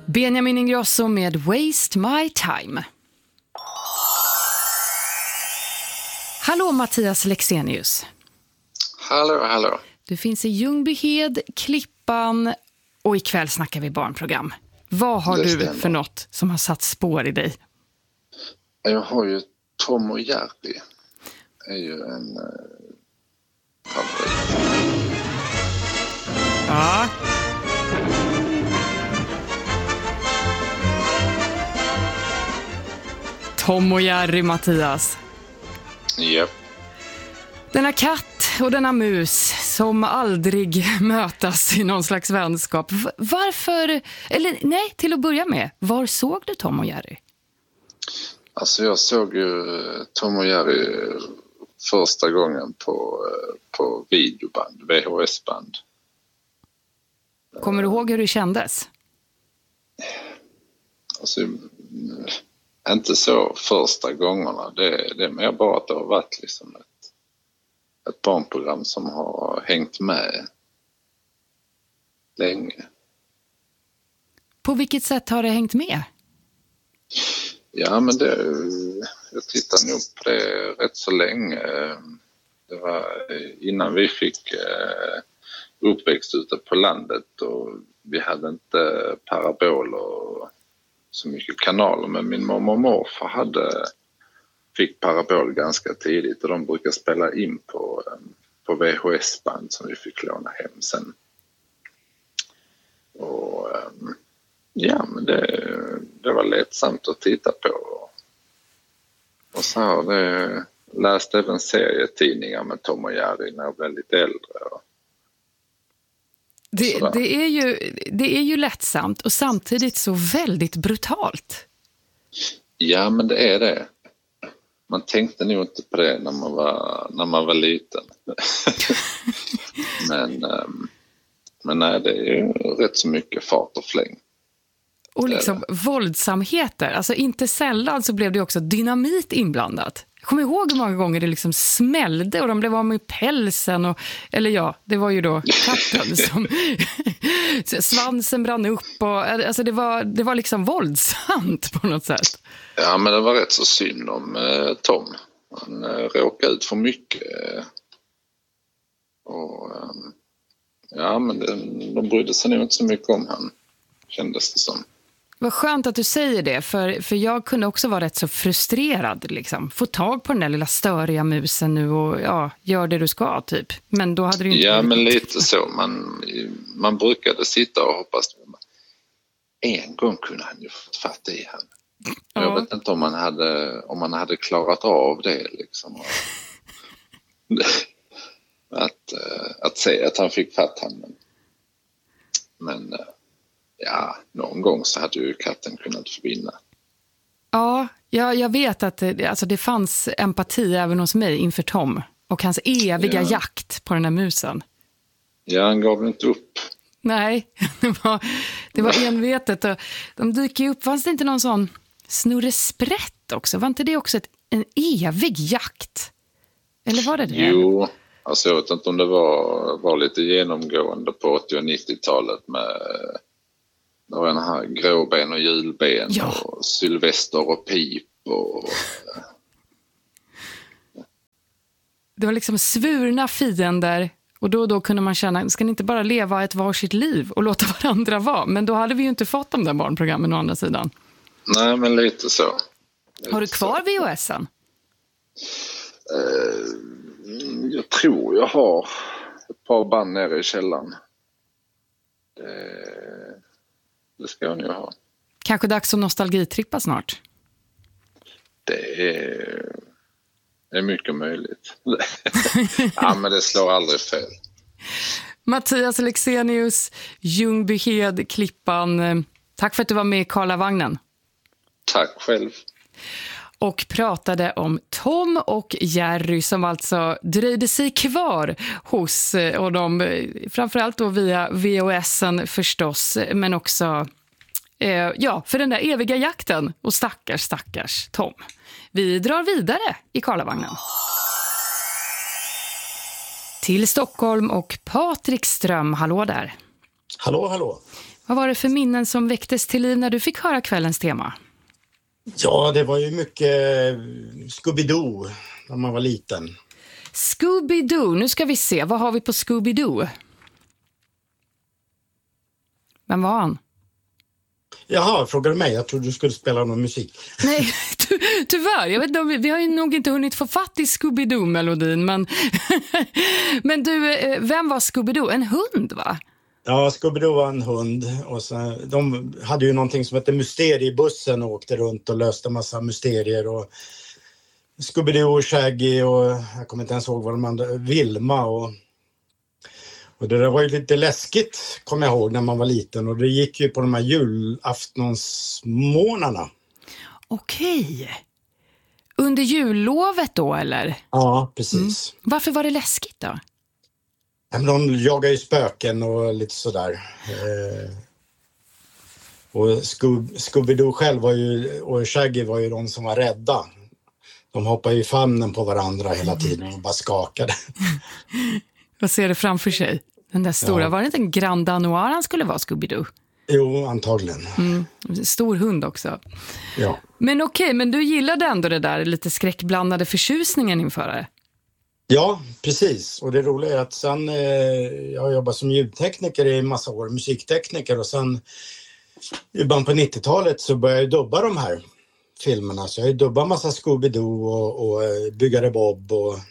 Benjamin Ingrosso med Waste My Time. Hallå Mattias Lexenius. Hallå. Du finns i Ljungbyhed, Klippan och ikväll snackar vi barnprogram. Vad har du för något som har satt spår i dig? Jag har ju Tom och Jerry. Det är ju en favorit. Ja. Tom och Jerry, Mattias. Japp. Denna katt och denna mus som aldrig mötas i någon slags vänskap. Varför, eller nej, till att börja med, var såg du Tom och Jerry? Alltså jag såg ju Tom och Jerry första gången på videoband, VHS-band. Kommer du ihåg hur det kändes? Alltså, inte så första gångerna. Det är mer bara att det har varit liksom ett barnprogram som har hängt med länge. På vilket sätt har det hängt med? Ja, men jag tittade nog på det rätt så länge. Det var innan vi fick uppväxt ute på landet och vi hade inte parabol och så mycket kanaler, men min mamma och morfar fick parabol ganska tidigt och de brukar spela in på VHS-band som vi fick låna hem sen. Och ja, men det var lättsamt att titta på. Och så har det läst även serietidningar med Tom och Jerry när jag blev lite äldre. Det är ju lättsamt och samtidigt så väldigt brutalt. Ja, men det är det. Man tänkte nog inte på det när man var liten. men nej, det är ju rätt så mycket fart och fläng. Och liksom våldsamheter. Alltså inte sällan så blev det också dynamit inblandat. Jag kommer ihåg hur många gånger det liksom smällde och de blev av med pälsen. Eller ja, det var ju då katten som svansen brann upp. Alltså det var liksom våldsamt på något sätt. Ja, men det var rätt så synd om Tom. Han råkade ut för mycket. Och ja, men de brydde sig nog inte så mycket om han, kändes det som. Vad skönt att du säger det, för jag kunde också vara rätt så frustrerad. Liksom. Få tag på den där lilla störiga musen nu och ja, gör det du ska typ. Men då hade du inte... Ja, men lite så. Man brukade sitta och hoppas. En gång kunde han ju fått fatt i han. Ja. Jag vet inte om man hade klarat av det liksom. Att säga att han fick fatt han. Men ja, någon gång så hade ju katten kunnat förbinda. Ja, jag vet att det fanns empati även hos mig inför Tom och hans eviga jakt på den där musen. Ja, han gav inte upp. Nej, det var envetet. Och de dyker ju upp. Fanns det inte någon sån snurresprätt också? Var inte det också en evig jakt? Eller var det det? Jo, alltså jag vet inte om det var lite genomgående på 80- och 90-talet med den här gråben och julben och Sylvester och Pip och... Det var liksom svurna fiender och då kunde man känna, ska ni inte bara leva ett varsitt liv och låta varandra vara? Men då hade vi ju inte fått de där barnprogrammen å andra sidan. Nej, men lite så. Har du kvar VHSen? Jag tror jag har ett par band nere i källaren. Det ska jag nog ha. Kanske dags att nostalgitrippa snart? Det är mycket möjligt. Ja, men det slår aldrig fel. Mattias Lexenius, Ljungbyhed, Klippan. Tack för att du var med i Karlavagnen. Tack själv. Och pratade om Tom och Jerry som alltså dröjde sig kvar hos honom, framförallt då via VHSen förstås, men också för den där eviga jakten. Och stackars Tom. Vi drar vidare i Karlavagnen. Till Stockholm och Patrik Ström, hallå där. Hallå. Vad var det för minnen som väcktes till liv när du fick höra kvällens tema? Ja, det var ju mycket Scooby-Doo när man var liten. Scooby-Doo, nu ska vi se. Vad har vi på Scooby-Doo? Vem var han? Jaha, frågar du mig? Jag trodde du skulle spela någon musik. Nej, tyvärr. Jag vet inte, vi har ju nog inte hunnit få fatt i Scooby-Doo-melodin. Men du, vem var Scooby-Doo? En hund, va? Ja, Scooby-Doo var en hund. Och så, de hade ju någonting som hette mysteriebussen och åkte runt och löste massa mysterier. Och Scooby-Doo och Shaggy och jag kommer inte ens ihåg vad de andra, Vilma och det där var ju lite läskigt, kommer jag ihåg, när man var liten. Och det gick ju på de här julaftonsmånaderna. Okej. Under jullovet då, eller? Ja, precis. Varför var det läskigt då? Ja, men de jagar ju spöken och lite sådär. Och Scooby-Doo själv var ju, och Shaggy var ju de som var rädda. De hoppade i famnen på varandra hela tiden och bara skakade. Vad ser du framför sig? Den där stora, var det inte en Grand Danois han skulle vara, Scooby-Doo? Jo, antagligen. Stor hund också. Ja. Men okej, men du gillade ändå det där lite skräckblandade förtjusningen inför det? Ja, precis. Och det roliga är att sen jag har jobbat som ljudtekniker i en massa år, musiktekniker, och sen i början på 90-talet så började jag dubba de här filmerna. Så jag har dubbat massa Scooby-Doo och Byggare Bob och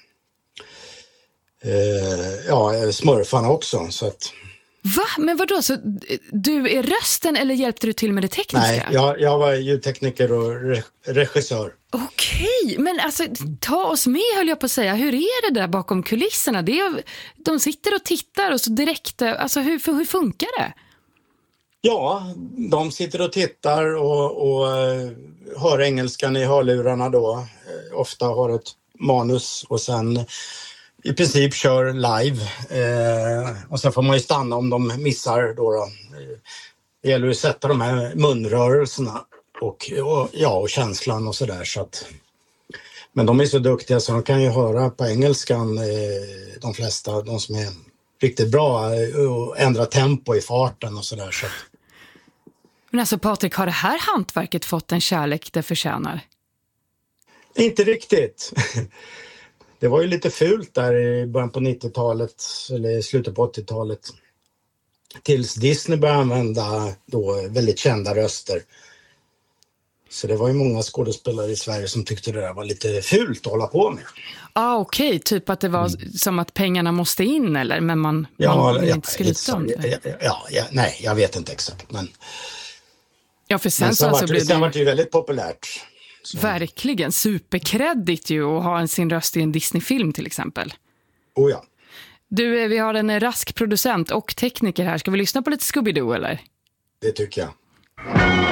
Smurfarna också. Så att... Va? Men vadå? Så du är rösten eller hjälpte du till med det tekniska? Nej, jag var ljudtekniker och regissör. Okej, men alltså ta oss med, höll jag på att säga. Hur är det där bakom kulisserna? De sitter och tittar och så direkt, alltså hur funkar det? Ja, de sitter och tittar och hör engelskan i hörlurarna då. Ofta har ett manus och sen i princip kör live. Och sen får man ju stanna om de missar då. Det gäller att sätta de här munrörelserna och känslan och sådär. Så att, men de är så duktiga så de kan ju höra på engelskan, de flesta, de som är riktigt bra, och ändra tempo i farten och sådär. Så. Men alltså Patrik, har det här hantverket fått en kärlek det förtjänar? Inte riktigt. Det var ju lite fult där i början på 90-talet eller slutet på 80-talet. Tills Disney började använda då väldigt kända röster. Så det var ju många skådespelare i Sverige som tyckte det där var lite fult att hålla på med. Okej. Typ att det var som att pengarna måste in, eller? Men man vill inte skryta om det. Nej, jag vet inte exakt. Men för sen var det ju väldigt populärt. Så. Verkligen, superkredit ju att ha sin röst i en Disney-film till exempel. Oh ja. Du, vi har en rask producent och tekniker här. Ska vi lyssna på lite Scooby-Doo eller? Det tycker jag.